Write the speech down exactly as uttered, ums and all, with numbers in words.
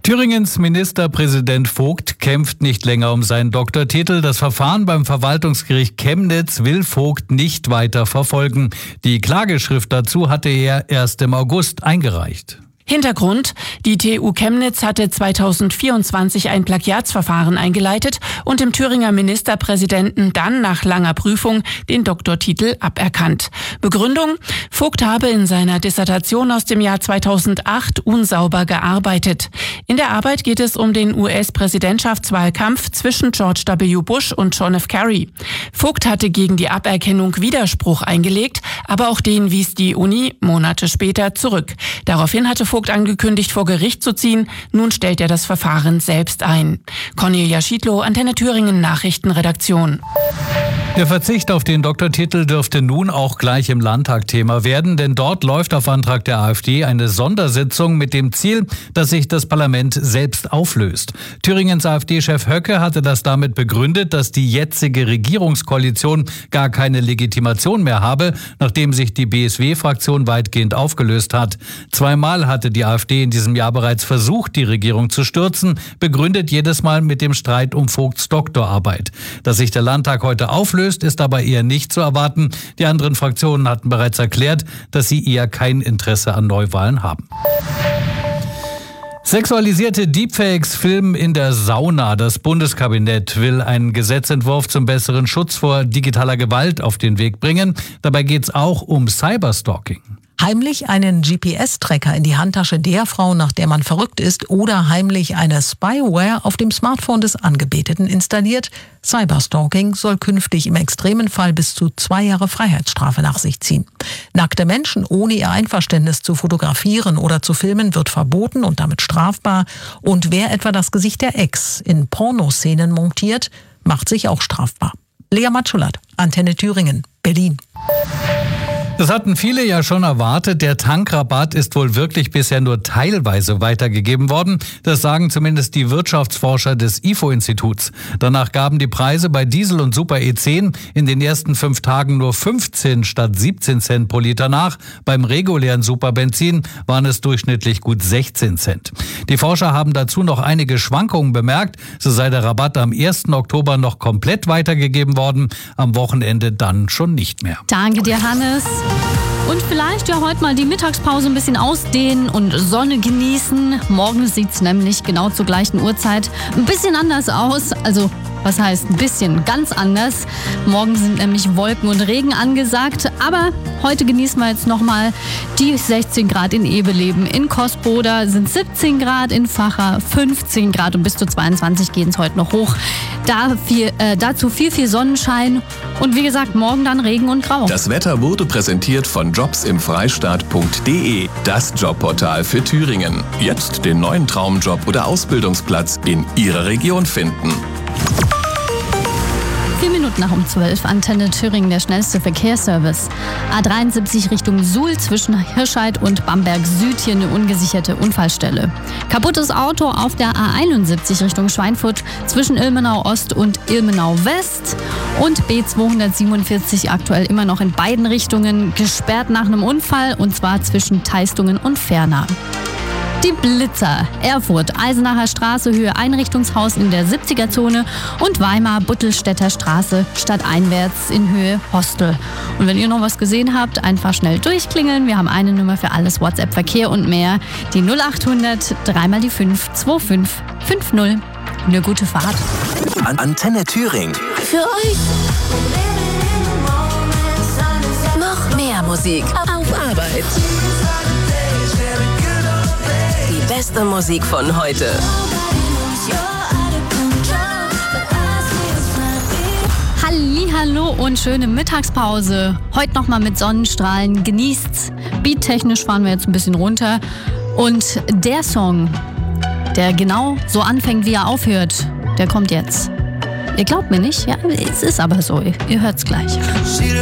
Thüringens Ministerpräsident Vogt kämpft nicht länger um seinen Doktortitel. Das Verfahren beim Verwaltungsgericht Chemnitz will Vogt nicht weiter verfolgen. Die Klageschrift dazu hatte er erst im August eingereicht. Hintergrund: Die T U Chemnitz hatte zweitausendvierundzwanzig ein Plagiatsverfahren eingeleitet und dem Thüringer Ministerpräsidenten dann nach langer Prüfung den Doktortitel aberkannt. Begründung: Vogt habe in seiner Dissertation aus dem Jahr zweitausendacht unsauber gearbeitet. In der Arbeit geht es um den U S-Präsidentschaftswahlkampf zwischen George W. Bush und John F. Kerry. Vogt hatte gegen die Aberkennung Widerspruch eingelegt, aber auch den wies die Uni Monate später zurück. Daraufhin hatte Vogt angekündigt, vor Gericht zu ziehen. Nun stellt er das Verfahren selbst ein. Cornelia Schiedlow, Antenne Thüringen Nachrichtenredaktion. Der Verzicht auf den Doktortitel dürfte nun auch gleich im Landtag Thema werden, denn dort läuft auf Antrag der AfD eine Sondersitzung mit dem Ziel, dass sich das Parlament selbst auflöst. Thüringens AfD-Chef Höcke hatte das damit begründet, dass die jetzige Regierungskoalition gar keine Legitimation mehr habe, nachdem sich die B S W-Fraktion weitgehend aufgelöst hat. Zweimal hatte die AfD in diesem Jahr bereits versucht, die Regierung zu stürzen, begründet jedes Mal mit dem Streit um Vogts Doktorarbeit. Dass sich der Landtag heute auflöst, ist aber eher nicht zu erwarten. Die anderen Fraktionen hatten bereits erklärt, dass sie eher kein Interesse an Neuwahlen haben. Sexualisierte Deepfakes filmen in der Sauna. Das Bundeskabinett will einen Gesetzentwurf zum besseren Schutz vor digitaler Gewalt auf den Weg bringen. Dabei geht es auch um Cyberstalking. Heimlich einen G P S-Tracker in die Handtasche der Frau, nach der man verrückt ist, oder heimlich eine Spyware auf dem Smartphone des Angebeteten installiert. Cyberstalking soll künftig im extremen Fall bis zu zwei Jahre Freiheitsstrafe nach sich ziehen. Nackte Menschen ohne ihr Einverständnis zu fotografieren oder zu filmen wird verboten und damit strafbar. Und wer etwa das Gesicht der Ex in Pornoszenen montiert, macht sich auch strafbar. Lea Matschulat, Antenne Thüringen, Berlin. Das hatten viele ja schon erwartet. Der Tankrabatt ist wohl wirklich bisher nur teilweise weitergegeben worden. Das sagen zumindest die Wirtschaftsforscher des I F O-Instituts. Danach gaben die Preise bei Diesel und Super E zehn in den ersten fünf Tagen nur fünfzehn statt siebzehn Cent pro Liter nach. Beim regulären Superbenzin waren es durchschnittlich gut sechzehn Cent. Die Forscher haben dazu noch einige Schwankungen bemerkt. So sei der Rabatt am ersten Oktober noch komplett weitergegeben worden, am Wochenende dann schon nicht mehr. Danke dir, Hannes. Und vielleicht ja heute mal die Mittagspause ein bisschen ausdehnen und Sonne genießen. Morgen sieht es nämlich genau zur gleichen Uhrzeit ein bisschen anders aus. Also was heißt ein bisschen? Ganz anders. Morgen sind nämlich Wolken und Regen angesagt. Aber heute genießen wir jetzt nochmal die sechzehn Grad in Ebeleben. In Kosboda sind siebzehn Grad, in Vacha fünfzehn Grad und bis zu zweiundzwanzig gehen es heute noch hoch. Da viel, äh, dazu viel, viel Sonnenschein und wie gesagt, morgen dann Regen und Grau. Das Wetter wurde präsentiert von jobs im freistaat punkt de, das Jobportal für Thüringen. Jetzt den neuen Traumjob oder Ausbildungsplatz in Ihrer Region finden. Vier Minuten nach um zwölf, Antenne Thüringen, der schnellste Verkehrsservice. A dreiundsiebzig Richtung Suhl zwischen Hirscheid und Bamberg Süd, hier eine ungesicherte Unfallstelle. Kaputtes Auto auf der A einundsiebzig Richtung Schweinfurt zwischen Ilmenau Ost und Ilmenau West. Und B zweihundertsiebenundvierzig aktuell immer noch in beiden Richtungen gesperrt nach einem Unfall, und zwar zwischen Teistungen und Ferna. Die Blitzer, Erfurt, Eisenacher Straße, Höhe Einrichtungshaus in der siebziger-Zone und Weimar, Buttelstädter Straße, stadteinwärts in Höhe Hostel. Und wenn ihr noch was gesehen habt, einfach schnell durchklingeln. Wir haben eine Nummer für alles, WhatsApp, Verkehr und mehr. Die null achthundert, dreimal die fünf, zwei fünf fünf null. Eine gute Fahrt. Antenne Thüringen. Für euch. Noch mehr Musik auf Arbeit. Die beste Musik von heute. Hallihallo und schöne Mittagspause. Heute nochmal mit Sonnenstrahlen. Genießt's. Beattechnisch fahren wir jetzt ein bisschen runter. Und der Song, der genau so anfängt, wie er aufhört, der kommt jetzt. Ihr glaubt mir nicht? Ja, es ist aber so. Ihr hört's gleich.